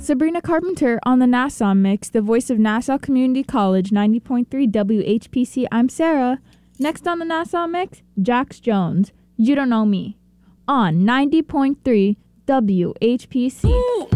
Sabrina Carpenter on the Nassau Mix, the voice of Nassau Community College, 90.3 WHPC. I'm Sarah. Next on the Nassau Mix, Jax Jones, You Don't Know Me, on 90.3 WHPC.